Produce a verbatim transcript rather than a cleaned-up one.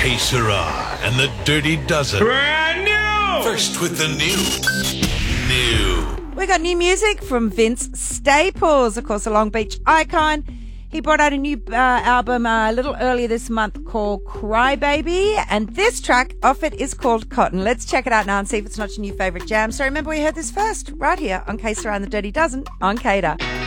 Que Sera and the Dirty Dozen. Brand new! First with the new. New. We got new music from Vince Staples, of course, a Long Beach icon. He brought out a new uh, album uh, a little earlier this month called Cry Baby, and this track off it is called Cotton. Let's check it out now and see if it's not your new favourite jam. So remember, we heard this first right here on Que Sera and the Dirty Dozen on K A D A.